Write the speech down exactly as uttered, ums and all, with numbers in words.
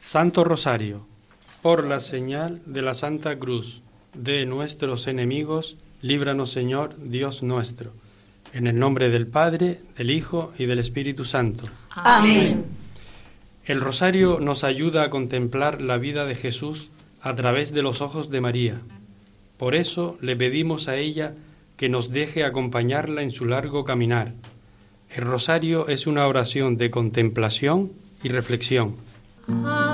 Santo Rosario, por la señal de la Santa Cruz de nuestros enemigos, líbranos, Señor, Dios nuestro. En el nombre del Padre, del Hijo y del Espíritu Santo. Amén. El rosario nos ayuda a contemplar la vida de Jesús a través de los ojos de María. Por eso le pedimos a ella que nos deje acompañarla en su largo caminar. El rosario es una oración de contemplación y reflexión.